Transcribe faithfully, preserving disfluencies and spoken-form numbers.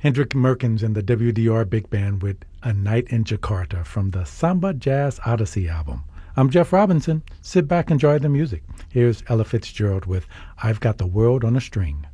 Hendrik Merkins and the W D R Big Band with A Night in Jakarta from the Samba Jazz Odyssey album. I'm Jeff Robinson. Sit back and enjoy the music. Here's Ella Fitzgerald with I've Got the World on a String.